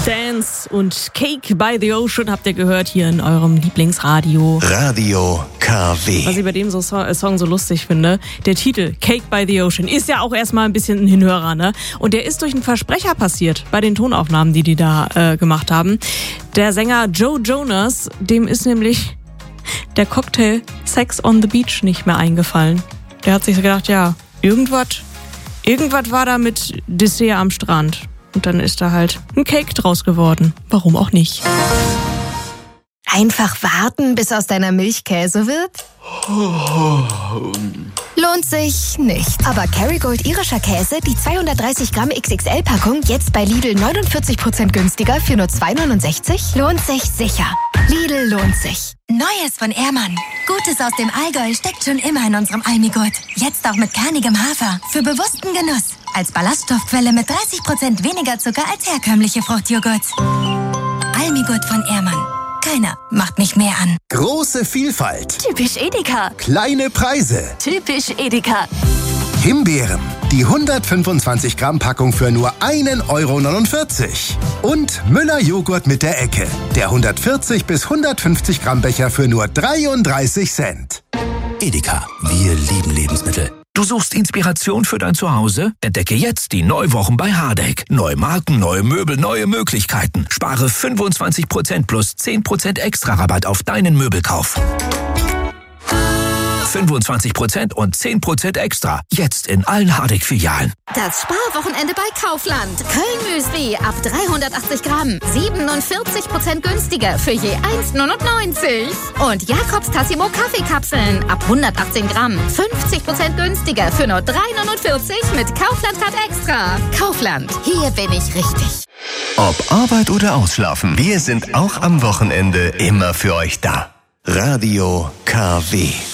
Dance und Cake by the Ocean habt ihr gehört hier in eurem Lieblingsradio. Radio KW. Was ich bei dem Song so lustig finde, der Titel Cake by the Ocean ist ja auch erstmal ein bisschen ein Hinhörer, ne? Und der ist durch einen Versprecher passiert bei den Tonaufnahmen, die da gemacht haben. Der Sänger Joe Jonas, dem ist nämlich der Cocktail Sex on the Beach nicht mehr eingefallen. Der hat sich gedacht, ja, irgendwas war da mit Dessert am Strand. Und dann ist da halt ein Cake draus geworden. Warum auch nicht? Einfach warten, bis aus deiner Milch Käse wird? Lohnt sich nicht. Aber Kerrygold irischer Käse, die 230 Gramm XXL-Packung, jetzt bei Lidl 49% günstiger für nur 2,69? Lohnt sich sicher. Lidl lohnt sich. Neues von Ehrmann. Gutes aus dem Allgäu steckt schon immer in unserem Almigurt. Jetzt auch mit kernigem Hafer. Für bewussten Genuss. Als Ballaststoffquelle mit 30% weniger Zucker als herkömmliche Fruchtjoghurt. Almigurt von Ehrmann. Keiner macht mich mehr an. Große Vielfalt. Typisch Edeka. Kleine Preise. Typisch Edeka. Himbeeren. Die 125 Gramm Packung für nur 1,49 €. Und Müller Joghurt mit der Ecke. Der 140 bis 150 Gramm Becher für nur 33 Cent. Edeka. Wir lieben Lebensmittel. Du suchst Inspiration für dein Zuhause? Entdecke jetzt die Neuwochen bei Hardegg. Neue Marken, neue Möbel, neue Möglichkeiten. Spare 25% plus 10% extra Rabatt auf deinen Möbelkauf. 25% und 10% extra. Jetzt in allen Hardegg-Filialen. Das Sparwochenende bei Kaufland. Köln-Müsli ab 380 Gramm. 47% günstiger für je 1,99 €. Und Jakobs Tassimo Kaffeekapseln ab 118 Gramm. 50% günstiger für nur 3,49 € mit Kaufland-Card extra. Kaufland. Hier bin ich richtig. Ob Arbeit oder Ausschlafen, wir sind auch am Wochenende immer für euch da. Radio KW.